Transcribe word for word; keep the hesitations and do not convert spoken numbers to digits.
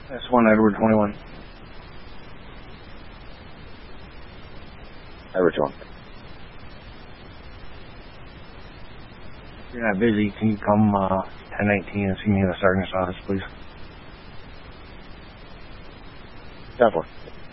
That's one Edward twenty-one. Edward twenty. If you're not busy, can you come uh, ten nineteen and see me in the sergeant's office, please? ten four.